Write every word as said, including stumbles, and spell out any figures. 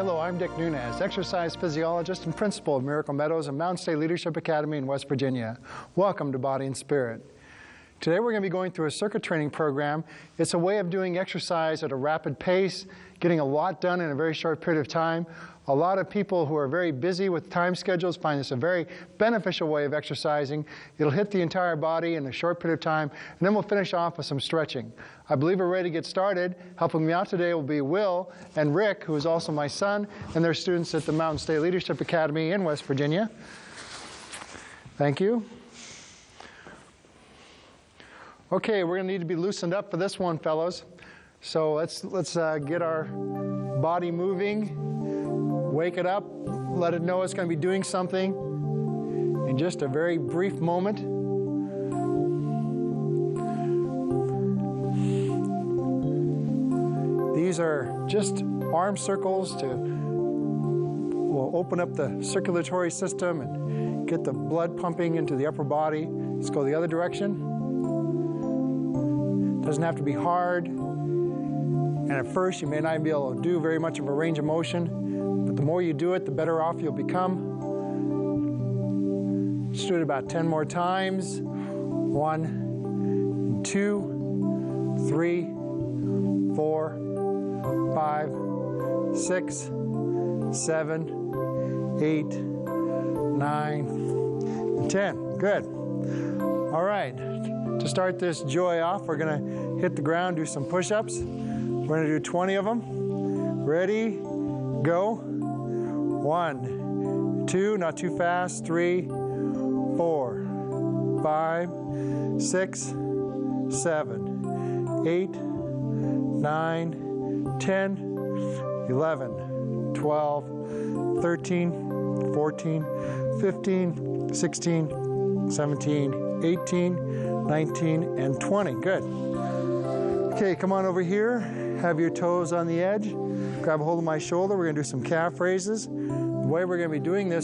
Hello, I'm Dick Nunez, exercise physiologist and principal of Miracle Meadows and Mountain State Leadership Academy in West Virginia. Welcome to Body and Spirit. Today we're going to be going through a circuit training program. It's a way of doing exercise at a rapid pace, getting a lot done in a very short period of time. A lot of people who are very busy with time schedules find this a very beneficial way of exercising. It'll hit the entire body in a short period of time, and then we'll finish off with some stretching. I believe we're ready to get started. Helping me out today will be Will and Rick, who is also my son, and they're students at the Mountain State Leadership Academy in West Virginia. Thank you. Okay, we're going to need to be loosened up for this one, fellows. So let's, let's uh, get our body moving. Wake it up, let it know it's going to be doing something in just a very brief moment. These are just arm circles to will open up the circulatory system and get the blood pumping into the upper body. Let's go the other direction. Doesn't have to be hard, and at first you may not be able to do very much of a range of motion. But the more you do it, the better off you'll become. Just do it about ten more times. One, two, three, four, five, six, seven, eight, nine, and ten. Good. All right. To start this joy off, we're going to hit the ground, do some push-ups. We're going to do twenty of them. Ready? Go. One, two, not too fast, three, four, five, six, seven, eight, nine, ten, eleven, twelve, thirteen, fourteen, fifteen, sixteen, seventeen, eighteen, nineteen, and twenty. Good. Okay, come on over here. Have your toes on the edge. Grab a hold of my shoulder. We're going to do some calf raises. The way we're going to be doing this